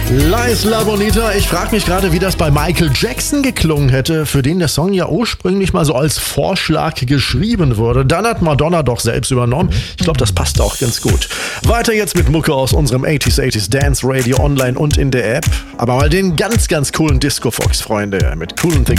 La Isla Bonita. Ich frage mich gerade, wie das bei Michael Jackson geklungen hätte, für den der Song ja ursprünglich mal so als Vorschlag geschrieben wurde. Dann hat Madonna doch selbst übernommen. Ich glaube, das passt auch ganz gut. Weiter jetzt mit Mucke aus unserem 80s Dance Radio online und in der App. Aber mal den ganz, ganz coolen Disco Fox, Freunde, mit coolen Things.